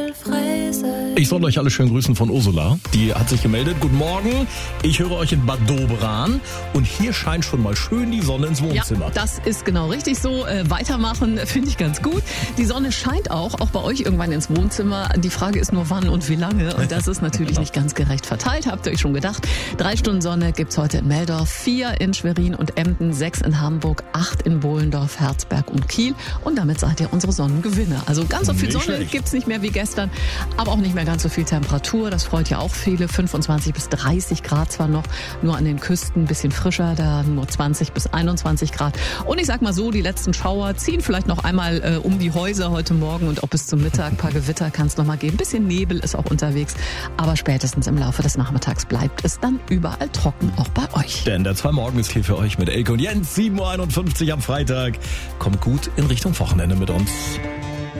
Ich soll euch alle schön grüßen von Ursula. Die hat sich gemeldet. Guten Morgen. Ich höre euch in Bad Doberan und hier scheint schon mal schön die Sonne ins Wohnzimmer. Ja, das ist genau richtig so. Weitermachen finde ich ganz gut. Die Sonne scheint auch bei euch irgendwann ins Wohnzimmer. Die Frage ist nur wann und wie lange. Und das ist natürlich nicht ganz gerecht verteilt. Habt ihr euch schon gedacht? 3 Stunden Sonne gibt's heute in Meldorf, 4 in Schwerin und Emden, 6 in Hamburg, 8 in Bohlendorf, Herzberg und Kiel. Und damit seid ihr unsere Sonnengewinner. Also ganz so viel Sonne gibt's nicht mehr wie gestern, aber auch nicht mehr ganz so viel Temperatur. Das freut ja auch viele. 25 bis 30 Grad zwar noch, nur an den Küsten ein bisschen frischer, da nur 20 bis 21 Grad. Und ich sag mal so, die letzten Schauer ziehen vielleicht noch einmal um die Häuser heute Morgen und auch bis zum Mittag. Ein paar Gewitter kann es noch mal geben. Ein bisschen Nebel ist auch unterwegs. Aber spätestens im Laufe des Nachmittags bleibt es dann überall trocken, auch bei euch. Denn der 2 Morgen ist hier für euch mit Elke und Jens, 7.51 Uhr am Freitag. Kommt gut in Richtung Wochenende mit uns.